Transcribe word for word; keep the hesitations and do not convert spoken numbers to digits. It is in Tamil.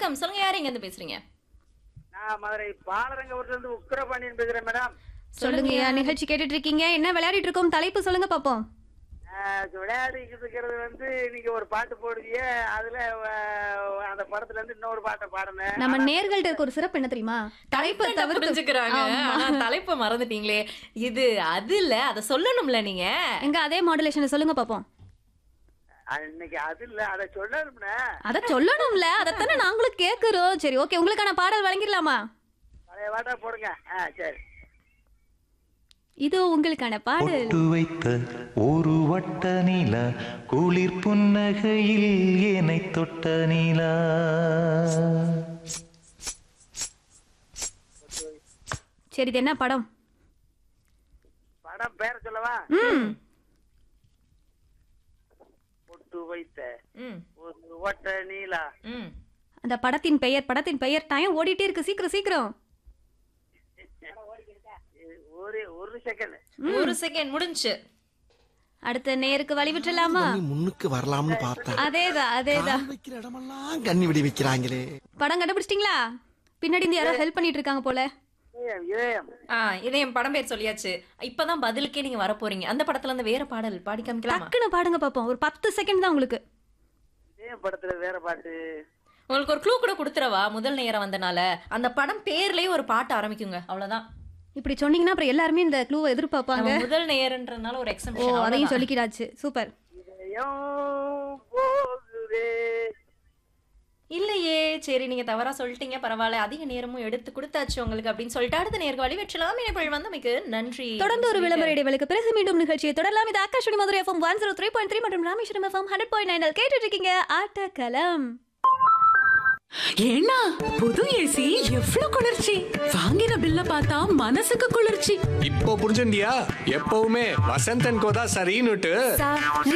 வணக்கம். சொல்லுங்க, யாரு இங்க இருந்து பேசுறீங்க? நான் மதுரை பாலரங்கபுரத்துல இருந்து உக்கிரபாண்டியன் பேசுறேன் மேடம். சொல்லுங்கய்யா, நிகழ்ச்சி கேட்டுட்டு இருக்கீங்க. என்ன விளையாடிட்டு இருக்கோம்? தலைப்பு சொல்லுங்க பாப்போம். விளையாடிக்கிட்டு இருக்கிறது வந்து நீங்க ஒரு பாட்டு போடுவீங்க, அதுல அஹ், அந்த படத்துல இருந்து இன்னொரு பாட்டை பாடுனேன். நம்ம நேர்கள்ட்ட இருக்க ஒரு சிறப்பு என்ன தெரியுமா? தலைப்பை தவிர்த்து புரிஞ்சுக்கிறாங்க. ஆனா தலைப்பை மறந்துட்டீங்களே. இது அது இல்ல, அத சொல்லணும்ல நீங்க. எங்க அதே மாடுலேஷனை சொல்லுங்க பாப்போம். அது இன்னைக்கு அது இல்ல, அதை சொல்லணும்னா அத சொல்லணும்ல, அதத்தானே நாங்களும் கேக்குறோம். சரி, ஓகே, உங்களுக்கான பாடல் வழங்கிடலாமா? பழைய பாட்டா போடுங்க. ஆ சரி. இது உங்களுக்கான பாடல். பொட்டு வைத்த ஒரு வட்ட நிலா, குளிர் புன்னகையில் ஏனை தொட்ட நிலா. சரி, இது என்ன படம்? படம் பேர சொல்லவா? ம் பொட்டு வைத்த ம் ஒரு வட்ட நீலா. ம் அந்த படத்தின் பெயர், படத்தின் பெயர். டைம் ஓடிட்டே இருக்கு, சீக்கிரம் சீக்கிரம். ஒரு ஒரு செகண்ட். ஒரு செகண்ட் முடிஞ்சு. அடுத்த நேருக்கு வழி விட்டுலாமா? முன்னுக்கு வரலாம்னு பார்த்தா அதேதான் அதேதான். வைக்கிற இடமெல்லாம் கண்ணி விடி வைக்கிறாங்களே. படம் கண்டுபிடிச்சிட்டீங்களா? பின்னாடி இருந்து யாரோ ஹெல்ப் பண்ணிட்டு இருக்காங்க போல. இதயம், இதயம். ஆ, இதயம் படம் பேர் சொல்லியாச்சு. இப்பதான் பதிலுக்கே நீங்க வர போறீங்க. அந்த படத்துல இருந்து வேற பாடல் பாடி காமிக்கலாமா? டக்குன்னு பாடுங்க பாப்போம். ஒரு பத்து செகண்ட் தான் உங்களுக்கு. இதயம் படத்துல வேற பாட்டு. உங்களுக்கு ஒரு க்ளூ கூட கொடுத்துறவா? முதல் நேரம் வந்தனால அந்த படம் பேர்லயே ஒரு பாட்டு ஆரம்பிக்குங்க. அவ்வளவுதான். இப்படி சொன்னீங்கன்னா அப்புறம் எல்லாருமே இந்த க்ளூவை எதிர்பார்ப்பாங்க. நம்ம முதல் நேரம்ன்றனால ஒரு ஓ, எக்ஸம்ஷன். அதையும் சொல்லிக்கிறாச்சு. சூப்பர். இதயம் போகுதே. இல்லையே. சரி, நீங்க தவறா சொல்லிட்டீங்க. பரவாயில்ல, அதிக நேரமும் எடுத்து கொடுத்தாச்சு உங்களுக்கு அப்படின்னு சொல்லிட்டு அடுத்த நேருக்கு வழி வெற்றலாம். இணைப்பில் வந்தமைக்கு நன்றி. தொடர்ந்து ஒரு விளம்பர இடைவெளிக்கு பிறகு மீண்டும் நிகழ்ச்சியை தொடரலாம். இது Akashvani Madurai FM one zero three point three மற்றும் Rameswaram FM hundred point nine கேட்டுட்டு இருக்கீங்க ஆட்டக்களம். ஏன்னா புது ஏசி எவ்வளவு குளிர்ச்சி! வாங்கின பில்ல பார்த்தா மனசுக்கு குளிர்ச்சி. இப்போ புரிஞ்சுண்டியா? எப்பவுமே வசந்தன் கோதா சரின்னுட்டு.